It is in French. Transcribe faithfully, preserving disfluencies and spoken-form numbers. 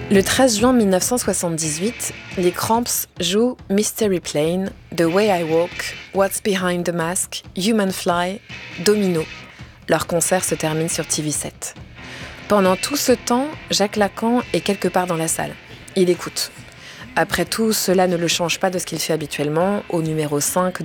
Le treize juin mille neuf cent soixante-dix-huit, les Cramps jouent Mystery Plane, The Way I Walk, What's Behind the Mask, Human Fly, Domino. Leur concert se termine sur T V sept. Pendant tout ce temps, Jacques Lacan est quelque part dans la salle. Il écoute. Après tout, cela ne le change pas de ce qu'il fait habituellement, au numéro cinq